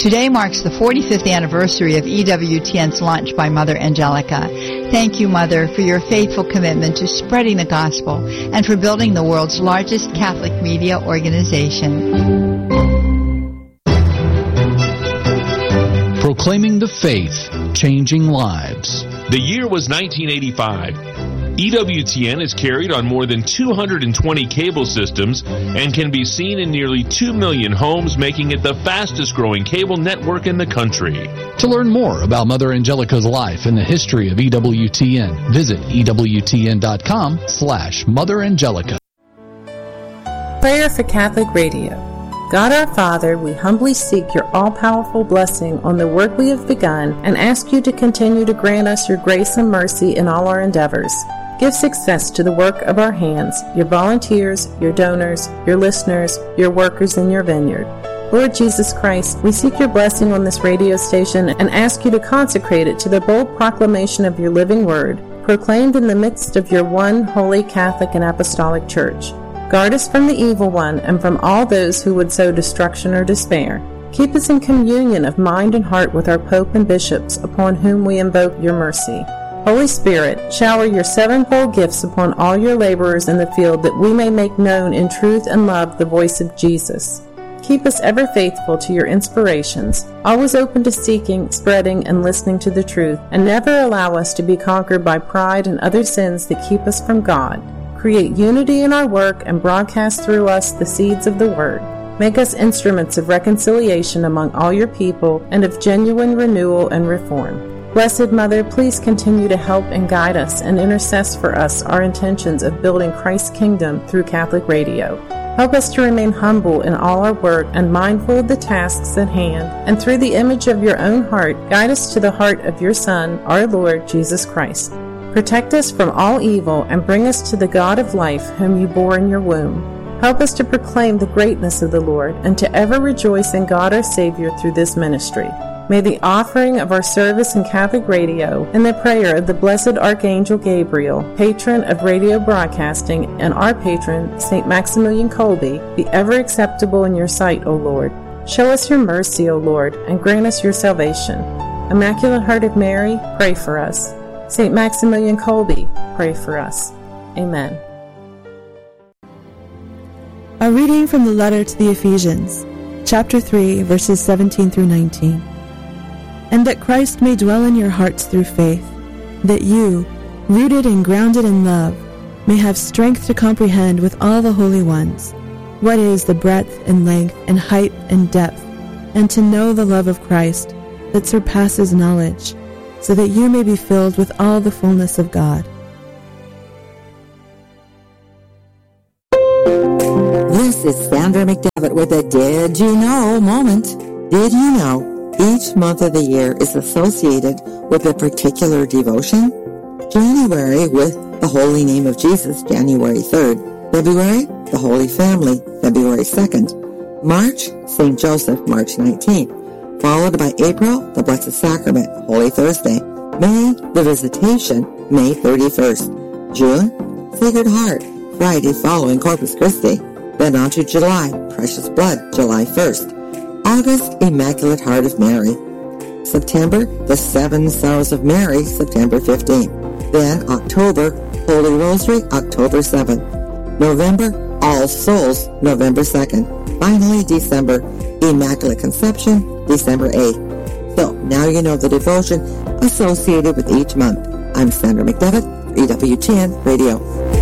Today marks the 45th anniversary of EWTN's launch by Mother Angelica. Thank you, Mother, for your faithful commitment to spreading the gospel and for building the world's largest Catholic media organization. Proclaiming the faith, changing lives. The year was 1985. EWTN is carried on more than 220 cable systems and can be seen in nearly 2 million homes, making it the fastest growing cable network in the country. To learn more about Mother Angelica's life and the history of EWTN, visit EWTN.com/Mother Angelica. Prayer for Catholic Radio. God our Father, we humbly seek your all-powerful blessing on the work we have begun and ask you to continue to grant us your grace and mercy in all our endeavors. Give success to the work of our hands, your volunteers, your donors, your listeners, your workers in your vineyard. Lord Jesus Christ, we seek your blessing on this radio station and ask you to consecrate it to the bold proclamation of your living word, proclaimed in the midst of your one holy Catholic and Apostolic Church. Guard us from the evil one and from all those who would sow destruction or despair. Keep us in communion of mind and heart with our Pope and bishops, upon whom we invoke your mercy. Holy Spirit, shower your sevenfold gifts upon all your laborers in the field, that we may make known in truth and love the voice of Jesus. Keep us ever faithful to your inspirations, always open to seeking, spreading, and listening to the truth, and never allow us to be conquered by pride and other sins that keep us from God. Create unity in our work and broadcast through us the seeds of the Word. Make us instruments of reconciliation among all your people and of genuine renewal and reform. Blessed Mother, please continue to help and guide us and intercess for us our intentions of building Christ's kingdom through Catholic Radio. Help us to remain humble in all our work and mindful of the tasks at hand, and through the image of your own heart, guide us to the heart of your Son, our Lord Jesus Christ. Protect us from all evil and bring us to the God of life, whom you bore in your womb. Help us to proclaim the greatness of the Lord and to ever rejoice in God our Savior through this ministry. May the offering of our service in Catholic Radio and the prayer of the Blessed Archangel Gabriel, patron of radio broadcasting, and our patron, St. Maximilian Kolbe, be ever acceptable in your sight, O Lord. Show us your mercy, O Lord, and grant us your salvation. Immaculate Heart of Mary, pray for us. St. Maximilian Kolbe, pray for us. Amen. A reading from the letter to the Ephesians, chapter 3, verses 17 through 19. And that Christ may dwell in your hearts through faith, that you, rooted and grounded in love, may have strength to comprehend with all the holy ones what is the breadth and length and height and depth, and to know the love of Christ that surpasses knowledge, so that you may be filled with all the fullness of God. This is Sandra McDevitt with a Did You Know moment. Did you know each month of the year is associated with a particular devotion? January with the Holy Name of Jesus, January 3rd. February, the Holy Family, February 2nd. March, St. Joseph, March 19th. Followed by April, the Blessed Sacrament, Holy Thursday. May, the Visitation, May 31st. June, Sacred Heart, Friday following Corpus Christi. Then on to July, Precious Blood, July 1st. August, Immaculate Heart of Mary. September, the Seven Sorrows of Mary, September 15th. Then October, Holy Rosary, October 7th. November, All Souls, November 2nd. Finally, December, Immaculate Conception, December 8th. So, now you know the devotion associated with each month. I'm Sandra McDevitt, EWTN Radio.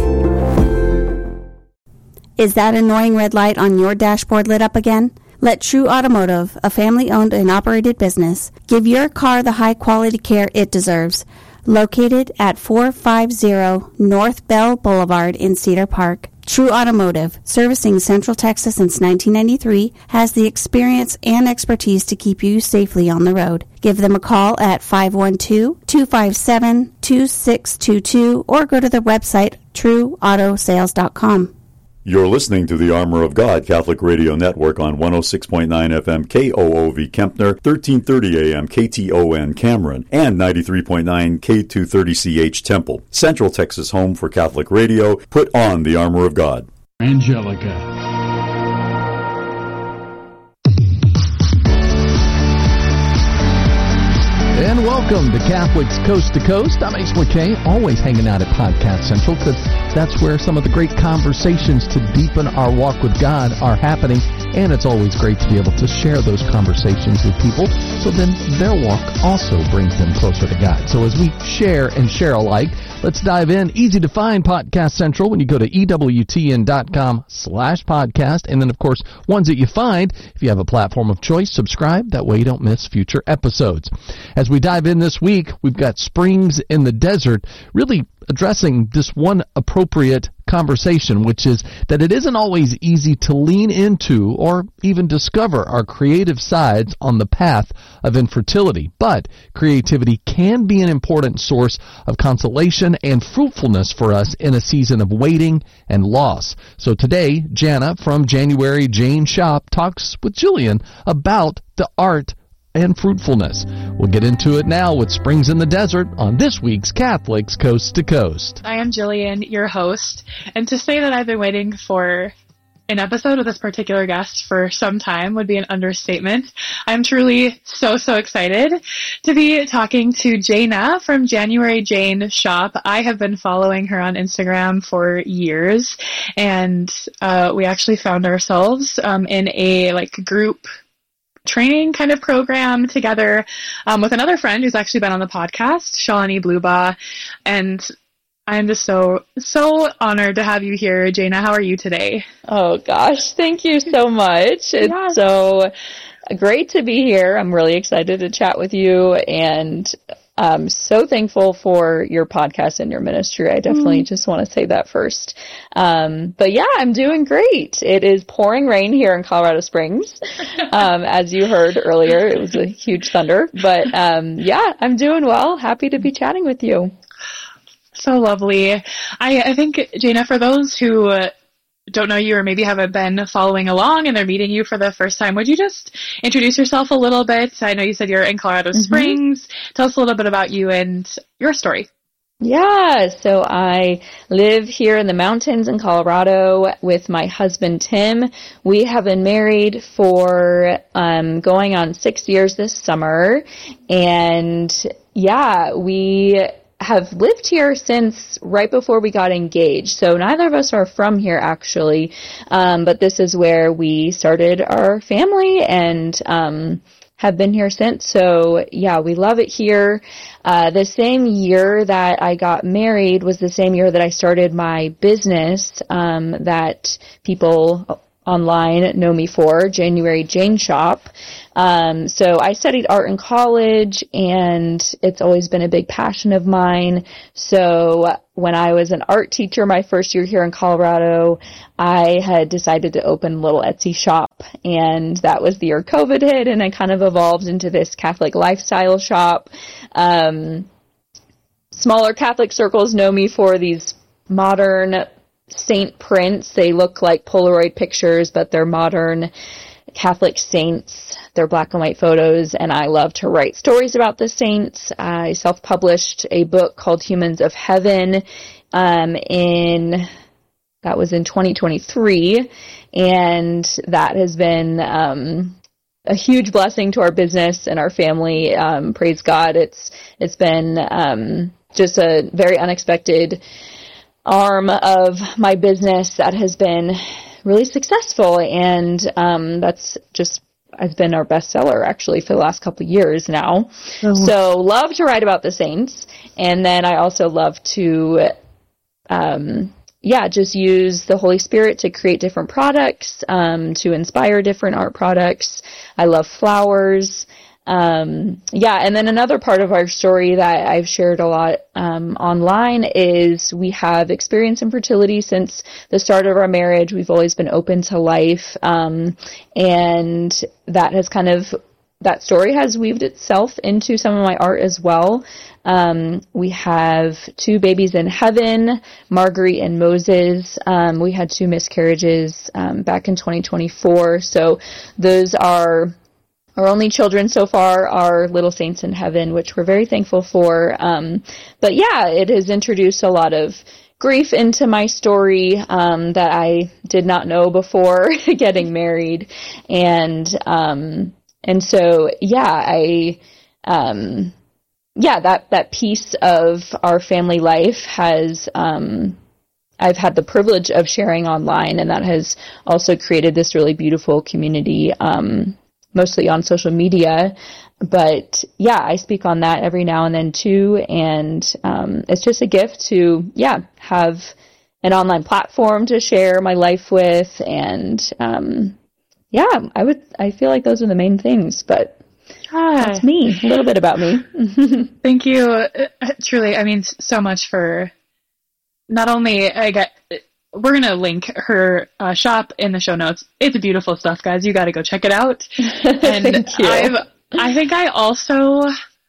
Is that annoying red light on your dashboard lit up again? Let True Automotive, a family-owned and operated business, give your car the high-quality care it deserves. Located at 450 North Bell Boulevard in Cedar Park, True Automotive, servicing Central Texas since 1993, has the experience and expertise to keep you safely on the road. Give them a call at 512-257-2622 or go to their website, trueautosales.com. You're listening to the Armor of God Catholic Radio Network on 106.9 FM KOOV Kempner, 1330 AM KTON Cameron, and 93.9 K230CH Temple. Central Texas home for Catholic radio. Put on the Armor of God. Angelica. Welcome to Catholics Coast to Coast. I'm Ace McKay, always hanging out at Podcast Central because that's where some of the great conversations to deepen our walk with God are happening. And it's always great to be able to share those conversations with people so then their walk also brings them closer to God. So as we share and share alike, let's dive in. Easy to find Podcast Central when you go to EWTN.com/podcast. And then, of course, ones that you find, if you have a platform of choice, subscribe. That way you don't miss future episodes. As we dive in this week, we've got Springs in the Desert, really addressing this one appropriate conversation, which is that it isn't always easy to lean into or even discover our creative sides on the path of infertility. But creativity can be an important source of consolation and fruitfulness for us in a season of waiting and loss. So today, Jana from January Jane Shop talks with Jillian about the art and fruitfulness. We'll get into it now with Springs in the Desert on this week's Catholics Coast to Coast. I am Jillian, your host, and to say that I've been waiting for an episode with this particular guest for some time would be an understatement. I'm truly so excited to be talking to Jana from January Jane Shop. I have been following her on Instagram for years, and we actually found ourselves in a group training kind of program together with another friend who's actually been on the podcast, Shalini Bluba, and I'm just so honored to have you here. Jana, how are you today? Oh gosh, thank you so much. It's so great to be here. I'm really excited to chat with you, and I'm so thankful for your podcast and your ministry. I definitely just want to say that first. But yeah, I'm doing great. It is pouring rain here in Colorado Springs. As you heard earlier, it was a huge thunder. But yeah, I'm doing well. Happy to be chatting with you. So lovely. I think, Jana, for those who don't know you or maybe haven't been following along and they're meeting you for the first time, would you just introduce yourself a little bit? I know you said you're in Colorado Springs. Tell us a little bit about you and your story. Yeah, so I live here in the mountains in Colorado with my husband, Tim. We have been married for going on 6 years this summer. And yeah, we have lived here since right before we got engaged. So neither of us are from here, actually. But this is where we started our family and have been here since. So yeah, we love it here. The same year that I got married was the same year that I started my business that people online know me for, January Jane Shop. So I studied art in college, and it's always been a big passion of mine. So when I was an art teacher my first year here in Colorado, I had decided to open a little Etsy shop, and that was the year COVID hit, and I kind of evolved into this Catholic lifestyle shop. Smaller Catholic circles know me for these modern saint prints. They look like Polaroid pictures, but they're modern Catholic saints. They're black and white photos, and I love to write stories about the saints. I self-published a book called Humans of Heaven that was in 2023, and that has been a huge blessing to our business and our family. Praise God. It's been just a very unexpected arm of my business that has been really successful, and that's just has been our bestseller actually for the last couple of years now. So love to write about the saints, and then I also love to just use the Holy Spirit to create different products, to inspire different art products. I love flowers. And then another part of our story that I've shared a lot online is we have experienced infertility since the start of our marriage. We've always been open to life, and that story has weaved itself into some of my art as well. We have 2 babies in heaven, Marguerite and Moses. We had 2 miscarriages back in 2024, so those are our only children so far, are little saints in heaven, which we're very thankful for. But yeah, it has introduced a lot of grief into my story that I did not know before getting married. And so, yeah, that piece of our family life has, I've had the privilege of sharing online, and that has also created this really beautiful community, mostly on social media. But yeah, I speak on that every now and then too, and it's just a gift to have an online platform to share my life with, and I feel like those are the main things, but that's me, a little bit about me. Thank you, truly. I mean, so much for not only we're going to link her shop in the show notes. It's beautiful stuff, guys. You got to go check it out. And Thank you. I think I also,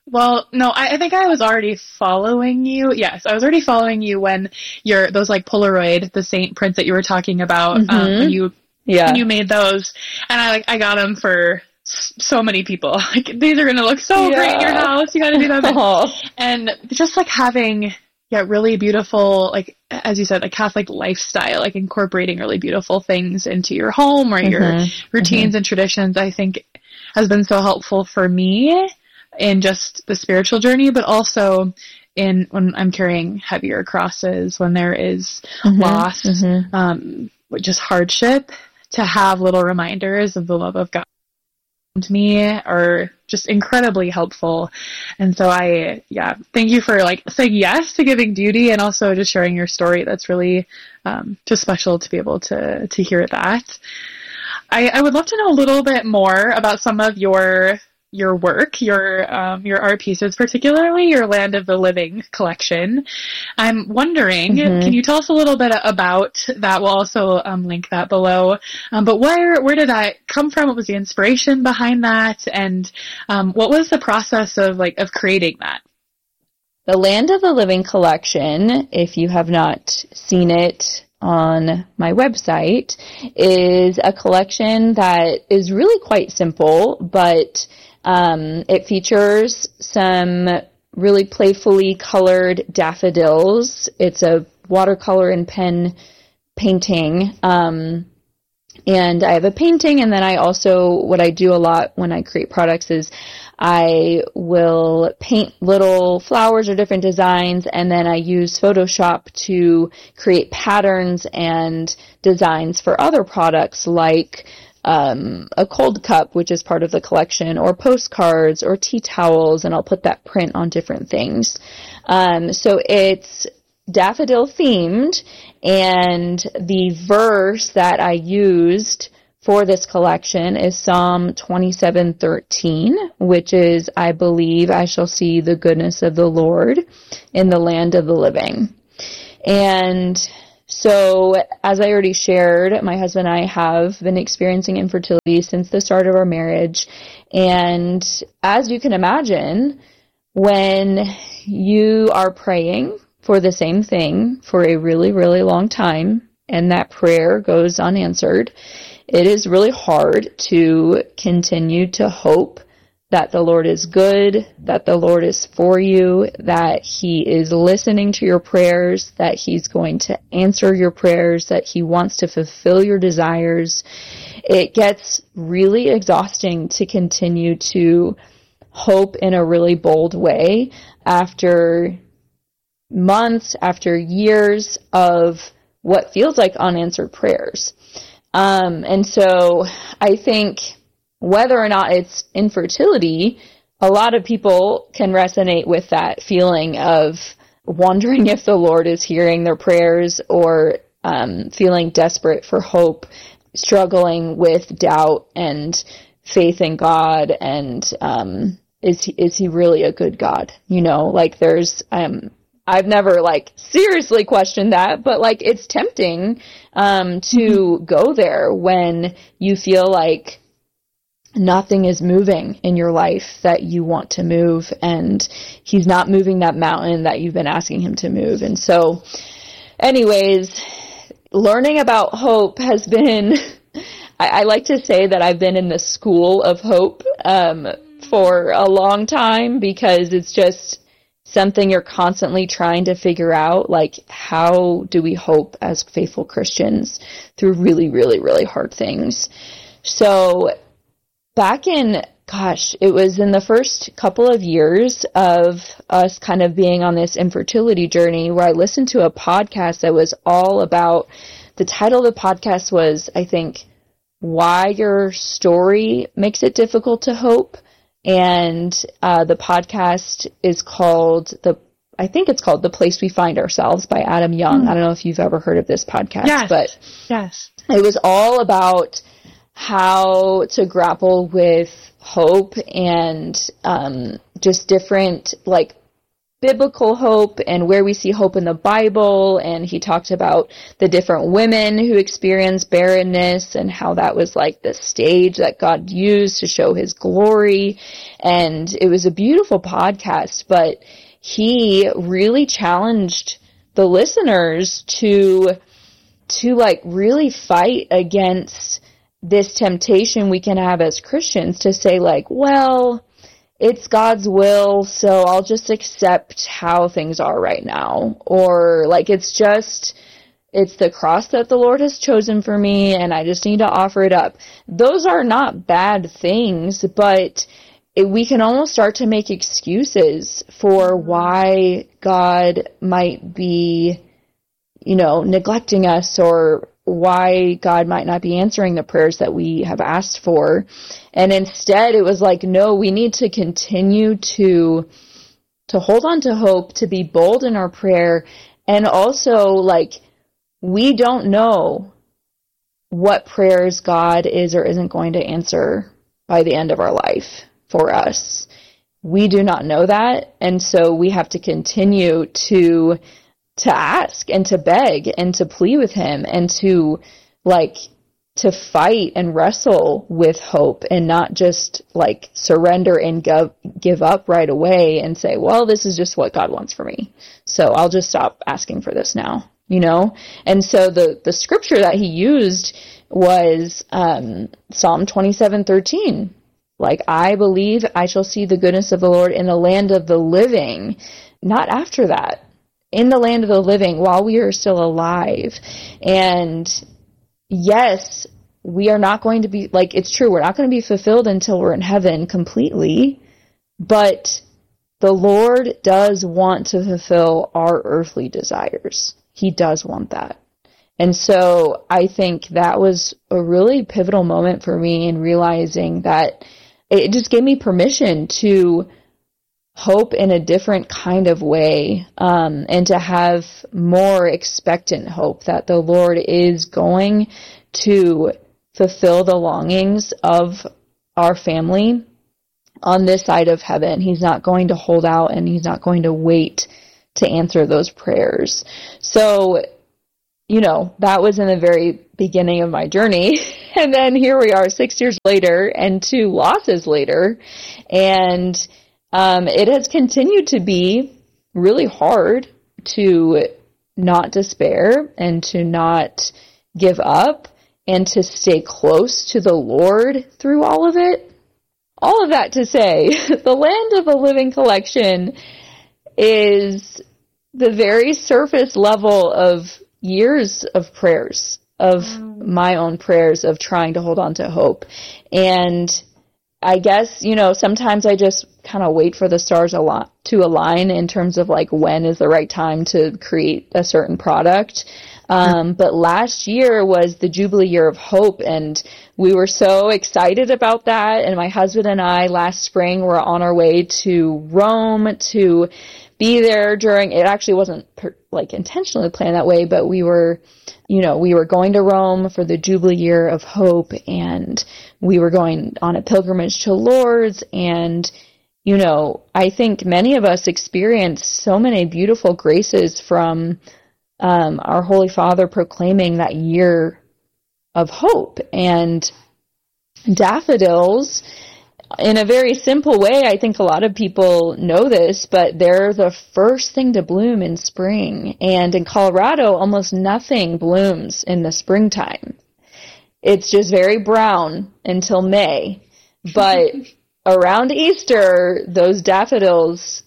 I think I was already following you. Yes, I was already following you when those like Polaroid, the saint prints that you were talking about, when you made those. And I got them for so many people. Like, these are going to look so great in your house. You got to do them. And just like having, really beautiful, like, as you said, a Catholic lifestyle, like incorporating really beautiful things into your home or your routines and traditions, I think has been so helpful for me in just the spiritual journey, but also in when I'm carrying heavier crosses, when there is loss, just hardship, to have little reminders of the love of God to me are just incredibly helpful. And so thank you for like saying yes to giving duty, and also just sharing your story. That's really just special to be able to hear that. I would love to know a little bit more about some of your work, your art pieces, particularly your Land of the Living collection. I'm wondering, can you tell us a little bit about that? We'll also link that below. But where did that come from? What was the inspiration behind that? And what was the process of creating that? The Land of the Living collection, if you have not seen it on my website, is a collection that is really quite simple, but it features some really playfully colored daffodils. It's a watercolor and pen painting. And I have a painting, and then what I do a lot when I create products is I will paint little flowers or different designs, and then I use Photoshop to create patterns and designs for other products, like a cold cup, which is part of the collection, or postcards or tea towels, and I'll put that print on different things. So it's daffodil themed, and the verse that I used for this collection is Psalm 27:13, which is, I believe I shall see the goodness of the Lord in the land of the living. And so, as I already shared, my husband and I have been experiencing infertility since the start of our marriage. And as you can imagine, when you are praying for the same thing for a really, really long time, and that prayer goes unanswered, it is really hard to continue to hope that the Lord is good, that the Lord is for you, that He is listening to your prayers, that He's going to answer your prayers, that He wants to fulfill your desires. It gets really exhausting to continue to hope in a really bold way after months, after years of what feels like unanswered prayers. And so I think whether or not it's infertility, a lot of people can resonate with that feeling of wondering if the Lord is hearing their prayers, or feeling desperate for hope, struggling with doubt and faith in God, and is he really a good God? You know, like there's I've never seriously questioned that, but it's tempting to go there when you feel like nothing is moving in your life that you want to move, and He's not moving that mountain that you've been asking Him to move. And so anyways, learning about hope has been, I like to say that I've been in the school of hope for a long time, because it's just something you're constantly trying to figure out, how do we hope as faithful Christians through really, really, really hard things. So back in it was in the first couple of years of us kind of being on this infertility journey where I listened to a podcast that was all about, the title of the podcast was, I think, Why Your Story Makes It Difficult to Hope. And the podcast is called I think it's called The Place We Find Ourselves by Adam Young. I don't know if you've ever heard of this podcast, but it was all about how to grapple with hope and just different, like, biblical hope and where we see hope in the Bible. And he talked about the different women who experienced barrenness and how that was like the stage that God used to show his glory. And it was a beautiful podcast, but he really challenged the listeners to like really fight against this temptation we can have as Christians to say, like, well, it's God's will, so I'll just accept how things are right now. Or, like, it's the cross that the Lord has chosen for me, and I just need to offer it up. Those are not bad things, but we can almost start to make excuses for why God might be, neglecting us, or why God might not be answering the prayers that we have asked for. And instead it was like, no, we need to continue to hold on to hope, to be bold in our prayer. And also, like, we don't know what prayers God is or isn't going to answer by the end of our life for us. We do not know that. And so we have to continue to ask and to beg and to plead with him and to fight and wrestle with hope, and not just like surrender and give up right away and say, well, this is just what God wants for me, so I'll just stop asking for this now, And so the scripture that he used was Psalm 27:13. Like, I believe I shall see the goodness of the Lord in the land of the living, not after that. In the land of the living while we are still alive. And yes, we are not going to be, like, it's true, we're not going to be fulfilled until we're in heaven completely, but the Lord does want to fulfill our earthly desires. He does want that. And so I think that was a really pivotal moment for me in realizing that it just gave me permission to hope in a different kind of way, and to have more expectant hope that the Lord is going to fulfill the longings of our family on this side of heaven. He's not going to hold out, and he's not going to wait to answer those prayers. So, that was in the very beginning of my journey. And then here we are 6 years later and 2 losses later. And it has continued to be really hard to not despair and to not give up and to stay close to the Lord through all of it. All of that to say, the Land of the Living collection is the very surface level of years of prayers, of my own prayers of trying to hold on to hope. And I guess, sometimes I just kind of wait for the stars to align in terms of like when is the right time to create a certain product. But last year was the Jubilee Year of Hope, and we were so excited about that. And my husband and I last spring were on our way to Rome to be there during, it actually wasn't intentionally planned that way, but we were going to Rome for the Jubilee Year of Hope, and we were going on a pilgrimage to Lourdes. And, I think many of us experienced so many beautiful graces from our Holy Father proclaiming that year of hope. And daffodils, in a very simple way, I think a lot of people know this, but they're the first thing to bloom in spring. And in Colorado, almost nothing blooms in the springtime. It's just very brown until May. But around Easter, those daffodils,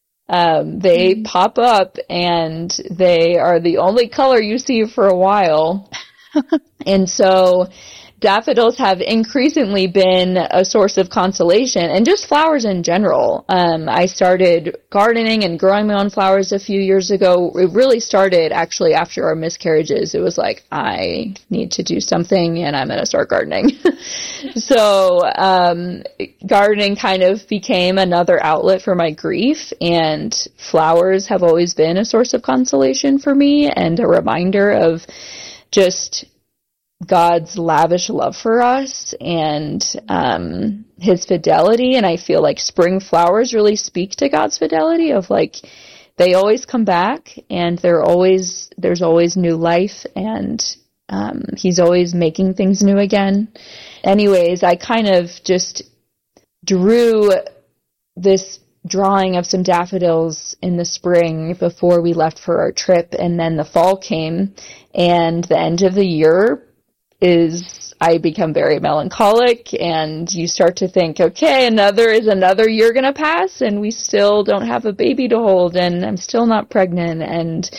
they pop up, and they are the only color you see for a while. And so daffodils have increasingly been a source of consolation, and just flowers in general. I started gardening and growing my own flowers a few years ago. It really started actually after our miscarriages. It was like, I need to do something, and I'm going to start gardening. So gardening kind of became another outlet for my grief, and flowers have always been a source of consolation for me and a reminder of just God's lavish love for us and his fidelity. And I feel like spring flowers really speak to God's fidelity of like, they always come back, and there's always new life, and he's always making things new again. Anyways, I kind of just drew this drawing of some daffodils in the spring before we left for our trip, and then the fall came, and the end of the year I become very melancholic, and you start to think, okay, another year going to pass, and we still don't have a baby to hold, and I'm still not pregnant, and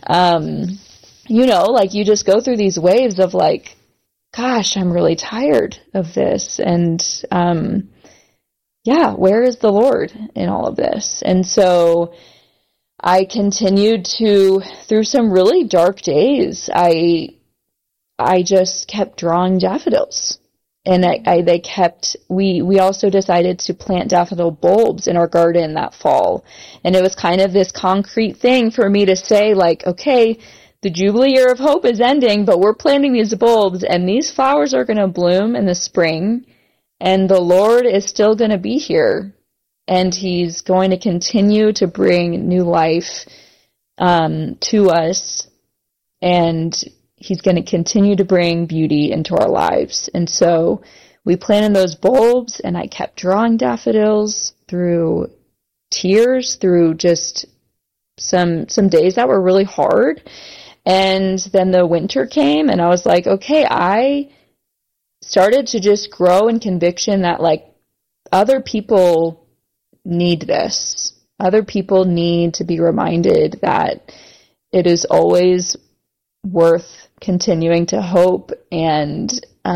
like you just go through these waves of like, gosh, I'm really tired of this, and where is the Lord in all of this? And so I continued through some really dark days, I just kept drawing daffodils, and we also decided to plant daffodil bulbs in our garden that fall. And it was kind of this concrete thing for me to say, like, okay, the Jubilee year of hope is ending, but we're planting these bulbs, and these flowers are going to bloom in the spring, and the Lord is still going to be here, and he's going to continue to bring new life to us, and he's going to continue to bring beauty into our lives. And so we planted those bulbs, and I kept drawing daffodils through tears, through just some days that were really hard. And then the winter came, and I was like, okay, I started to just grow in conviction that like other people need this. Other people need to be reminded that it is always worth continuing to hope, and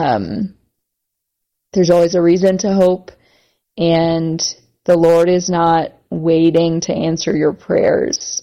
there's always a reason to hope, and the Lord is not waiting to answer your prayers.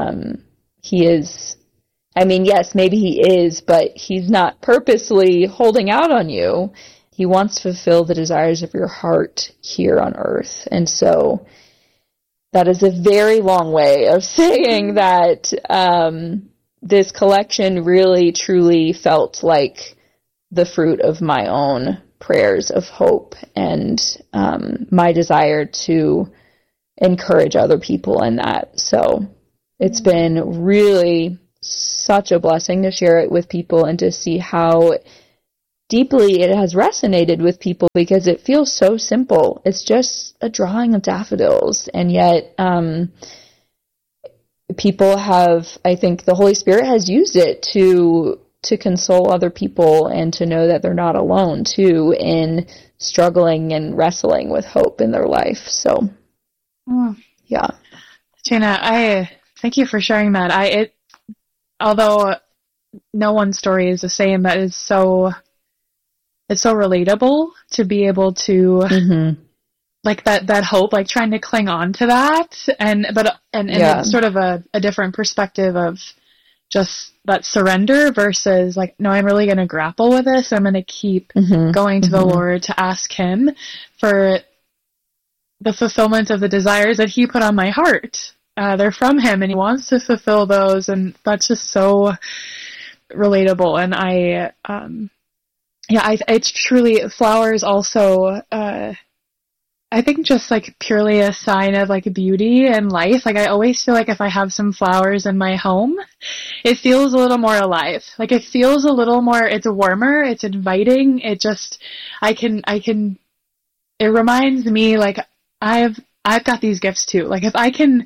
He is, yes, maybe he is, but he's not purposely holding out on you. He wants to fulfill the desires of your heart here on earth. And so that is a very long way of saying that this collection really, truly felt like the fruit of my own prayers of hope and my desire to encourage other people in that. So it's been really such a blessing to share it with people and to see how deeply it has resonated with people, because it feels so simple. It's just a drawing of daffodils, and yet people have, I think the Holy Spirit has used it to console other people and to know that they're not alone too in struggling and wrestling with hope in their life. So, yeah. Jana, I thank you for sharing that. Although no one's story is the same, that is it's so relatable to be able to like that hope, like trying to cling on to that, and it's sort of a different perspective of just that surrender versus like, no, I'm really going to grapple with this. I'm going to keep going to the Lord to ask him for the fulfillment of the desires that he put on my heart. They're from him, and he wants to fulfill those, and that's just so relatable. And it's truly, flowers also, I think just like purely a sign of like beauty and life. Like I always feel like if I have some flowers in my home, it feels a little more alive. Like it feels a little more, it's warmer, it's inviting. It just, it reminds me like I've got these gifts too. Like if I can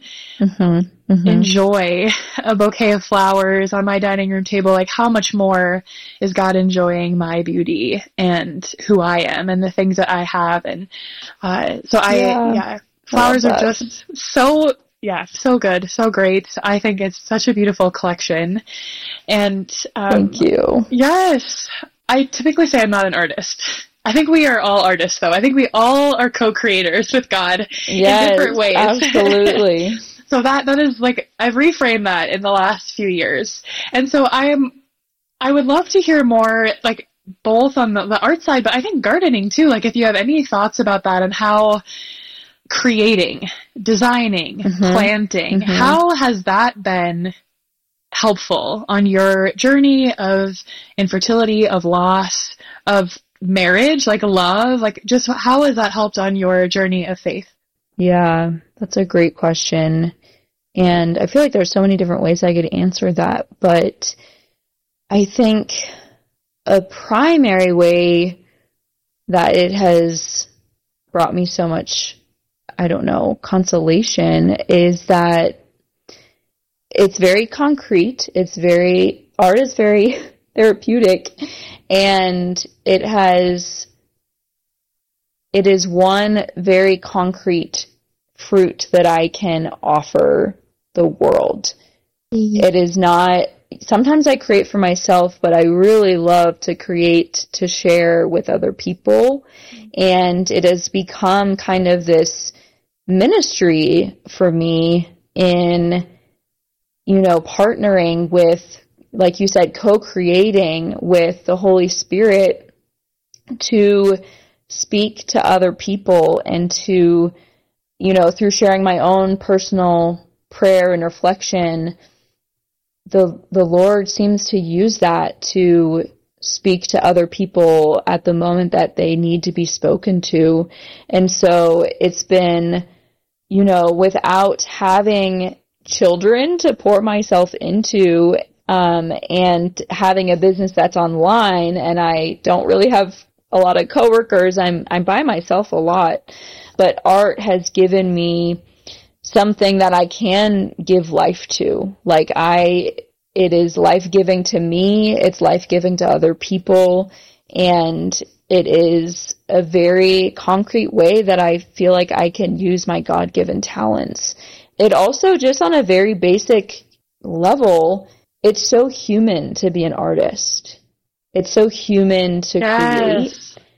enjoy a bouquet of flowers on my dining room table, like how much more is God enjoying my beauty and who I am and the things that I have. And flowers are just so good, so great. I think it's such a beautiful collection. And thank you. Yes. I typically say I'm not an artist. I think we are all artists, though. I think we all are co-creators with God in different ways. Absolutely. So that is like, I've reframed that in the last few years. And so I would love to hear more, like, both on the art side, but I think gardening too. Like, if you have any thoughts about that and how creating, designing, planting, how has that been helpful on your journey of infertility, of loss, of marriage, like love, like just how has that helped on your journey of faith? Yeah, that's a great question. And I feel like there's so many different ways I could answer that, but I think a primary way that it has brought me so much, I don't know, consolation is that it's very concrete. Art is very therapeutic, and it is one very concrete fruit that I can offer the world. It is not, sometimes I create for myself, but I really love to create to share with other people, and it has become kind of this ministry for me in, partnering with, like you said, co-creating with the Holy Spirit to speak to other people and to, through sharing my own personal prayer and reflection, the Lord seems to use that to speak to other people at the moment that they need to be spoken to. And so it's been, without having children to pour myself into, and having a business that's online, and I don't really have a lot of coworkers. I'm by myself a lot, but art has given me something that I can give life to. It is life-giving to me, it's life-giving to other people, and it is a very concrete way that I feel like I can use my God-given talents. It also, just on a very basic level, it's so human to be an artist. It's so human to create.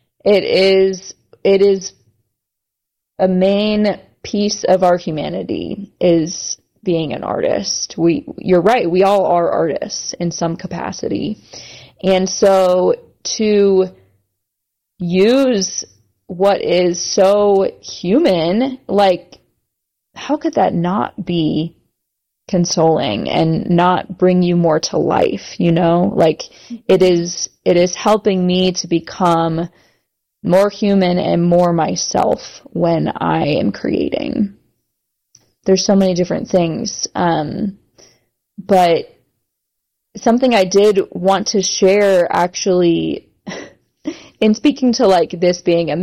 It is a main piece of our humanity is being an artist. You're right, we all are artists in some capacity. And so to use what is so human, like, how could that not be consoling and not bring you more to life, It is helping me to become more human and more myself when I am creating. There's so many different things, but something I did want to share, actually, in speaking to, this being a